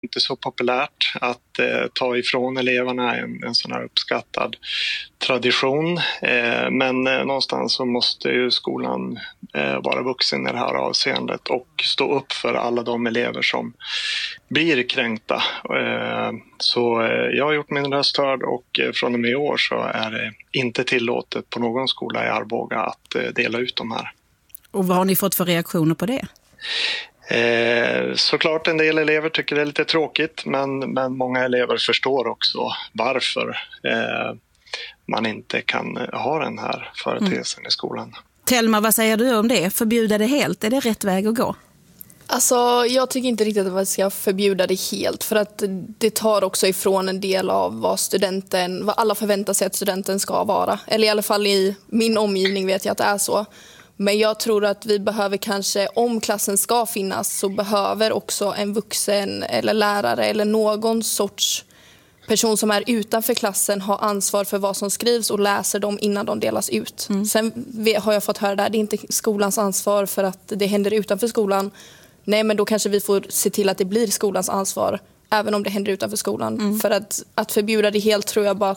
inte så populärt att ta ifrån eleverna en sån här uppskattad tradition. Men någonstans så måste ju skolan vara vuxen i det här avseendet och stå upp för alla de elever som blir kränkta. Så jag har gjort min röst hörd och från och med i år så är det inte tillåtet på någon skola i Arboga att dela ut de här. Och vad har ni fått för reaktioner på det? Såklart en del elever tycker det är lite tråkigt, men många elever förstår också varför man inte kan ha den här företeelsen i skolan. Telma, vad säger du om det? Förbjuda det helt, är det rätt väg att gå? Alltså, jag tycker inte riktigt att man ska förbjuda det helt, för att det tar också ifrån en del av vad alla förväntar sig att studenten ska vara. Eller i alla fall i min omgivning vet jag att det är så. Men jag tror att vi behöver kanske, om klassen ska finnas, så behöver också en vuxen eller lärare eller någon sorts person som är utanför klassen ha ansvar för vad som skrivs och läser dem innan de delas ut. Sen har jag fått höra det är inte skolans ansvar för att det händer utanför skolan. Nej, men då kanske vi får se till att det blir skolans ansvar även om det händer utanför skolan. För att förbjuda det helt tror jag bara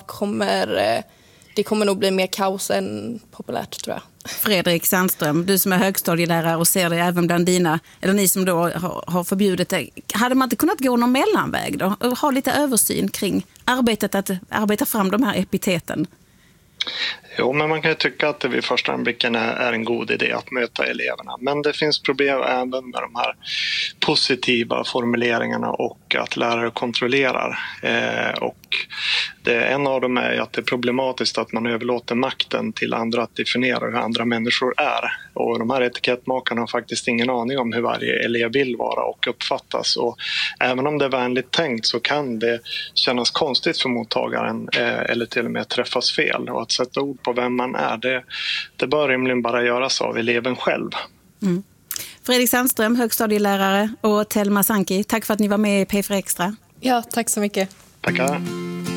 det kommer nog bli mer kaos än populärt, tror jag. Fredrik Sandström, du som är högstadielärare och ser det även bland eller ni som då har förbjudit det. Hade man inte kunnat gå någon mellanväg då? Och ha lite översyn kring arbetet att arbeta fram de här epiteten? Jo, men man kan ju tycka att det vid första anblicken är en god idé att möta eleverna. Men det finns problem även med de här positiva formuleringarna och att lärare kontrollerar. Och en av dem är att det är problematiskt att man överlåter makten till andra att definiera hur andra människor är. Och de här etikettmakarna har faktiskt ingen aning om hur varje elev vill vara och uppfattas. Och även om det är vänligt tänkt så kan det kännas konstigt för mottagaren eller till och med träffas fel. Och att sätta ord på vem man är, det bör rimligen bara göras av eleven själv. Fredrik Sandström, högstadielärare, och Telma Sanki, tack för att ni var med i P4 Extra. Ja, tack så mycket. Tackar.